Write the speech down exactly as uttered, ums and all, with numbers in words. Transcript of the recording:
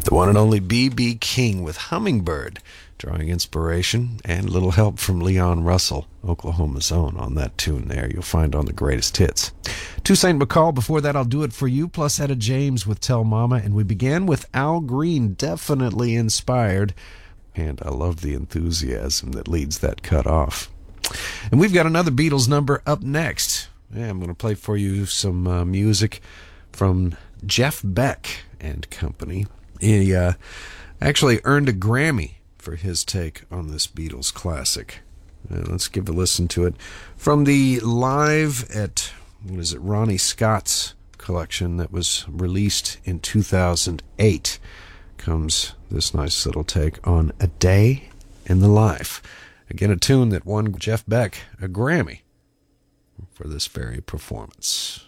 The one and only B B. King with Hummingbird, drawing inspiration and a little help from Leon Russell, Oklahoma's own, on that tune there you'll find on the Greatest Hits. Toussaint McCall, before that, I'll Do It For You, plus Etta James with Tell Mama, and we began with Al Green, definitely inspired, and I love the enthusiasm that leads that cut off. And we've got another Beatles number up next. Yeah, I'm going to play for you some uh, music from Jeff Beck and company. He uh, actually earned a Grammy for his take on this Beatles classic. Uh, let's give a listen to it. From the Live at, what is it, Ronnie Scott's collection that was released in two thousand eight, comes this nice little take on A Day in the Life. Again, a tune that won Jeff Beck a Grammy for this very performance.